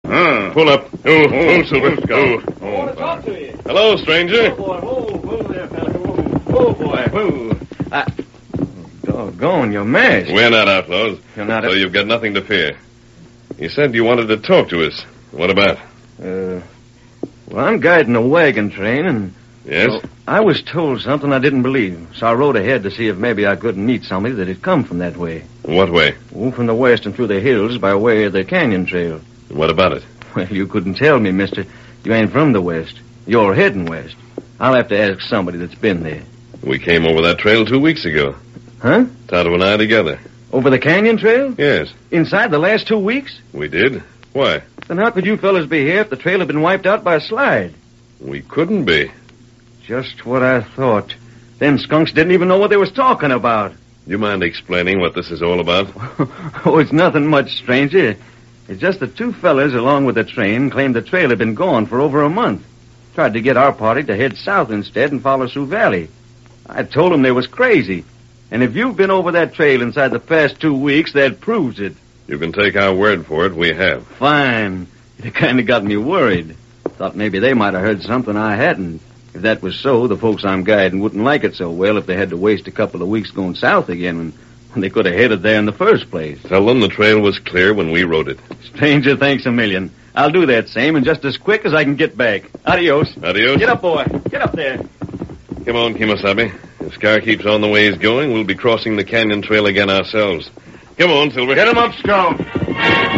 Pull up. Oh, Silver. Go. I want to talk to you. Hello, stranger. Oh, boy. Whoa there, fella. Whoa, boy. Doggone, you're masked. We're not outlaws. You're not So you've got nothing to fear. You said you wanted to talk to us. What about? Well, I'm guiding a wagon train, and... Yes? Well, I was told something I didn't believe, so I rode ahead to see if maybe I couldn't meet somebody that had come from that way. What way? Oh, from the west and through the hills by way of the canyon trail. What about it? Well, you couldn't tell me, mister. You ain't from the west. You're heading west. I'll have to ask somebody that's been there. We came over that trail 2 weeks ago. Huh? Tonto and I together. Over the canyon trail? Yes. Inside the last 2 weeks? We did. Why? Then how could you fellas be here if the trail had been wiped out by a slide? We couldn't be. Just what I thought. Them skunks didn't even know what they was talking about. You mind explaining what this is all about? Oh, it's nothing much, stranger. It's just the two fellas, along with the train, claimed the trail had been gone for over a month. Tried to get our party to head south instead and follow Sioux Valley. I told them they was crazy. And if you've been over that trail inside the past 2 weeks, that proves it. You can take our word for it. We have. Fine. It kind of got me worried. Thought maybe they might have heard something I hadn't. If that was so, the folks I'm guiding wouldn't like it so well if they had to waste a couple of weeks going south again when they could have headed there in the first place. Tell them the trail was clear when we rode it. Stranger, thanks a million. I'll do that same and just as quick as I can get back. Adios. Adios. Get up, boy. Get up there. Come on, Kemosabe. If Scar keeps on the way he's going, we'll be crossing the canyon trail again ourselves. Come on, Silver. Get him up, Scout.